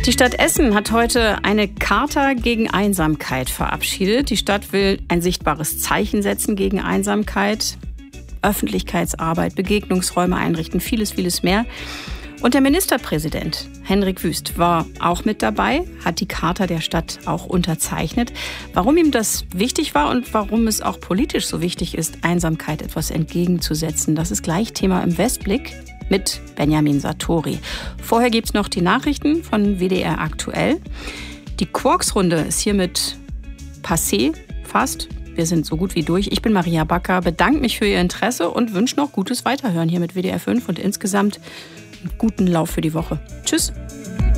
Die Stadt Essen hat heute eine Charta gegen Einsamkeit verabschiedet. Die Stadt will ein sichtbares Zeichen setzen gegen Einsamkeit, Öffentlichkeitsarbeit, Begegnungsräume einrichten, vieles, vieles mehr. Und der Ministerpräsident Hendrik Wüst war auch mit dabei, hat die Charta der Stadt auch unterzeichnet. Warum ihm das wichtig war und warum es auch politisch so wichtig ist, Einsamkeit etwas entgegenzusetzen, das ist gleich Thema im Westblick mit Benjamin Sartori. Vorher gibt's noch die Nachrichten von WDR aktuell. Die Quarks-Runde ist hiermit passé, fast. Wir sind so gut wie durch. Ich bin Maria Backer, bedanke mich für Ihr Interesse und wünsche noch gutes Weiterhören hier mit WDR 5 und insgesamt einen guten Lauf für die Woche. Tschüss.